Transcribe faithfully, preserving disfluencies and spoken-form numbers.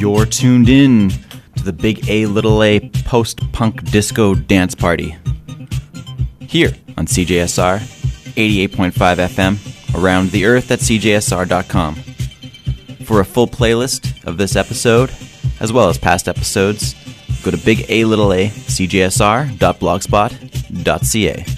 You're tuned in to the Big A Little A post-punk disco dance party here on C J S R eighty-eight point five F M, around the earth at C J S R dot com. For a full playlist of this episode, as well as past episodes, go to big a little a c j s r dot blogspot dot c a.